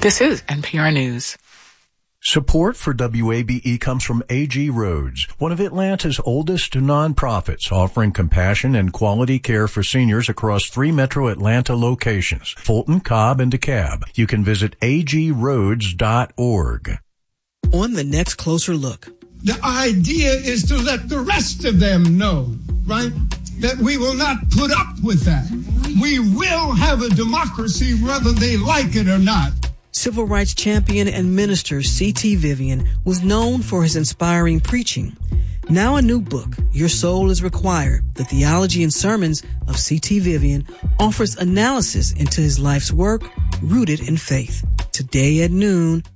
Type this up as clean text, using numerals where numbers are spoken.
This is NPR News. Support for WABE comes from AG Roads, one of Atlanta's oldest nonprofits offering compassion and quality care for seniors across 3 metro Atlanta locations, Fulton, Cobb, and DeKalb. You can visit agroads.org. On the next Closer Look. The idea is to let the rest of them know, right, that we will not put up with that. We will have a democracy whether they like it or not. Civil rights champion and minister C.T. Vivian was known for his inspiring preaching. Now a new book, Your Soul is Required, The Theology and Sermons of C.T. Vivian, offers analysis into his life's work rooted in faith. Today at noon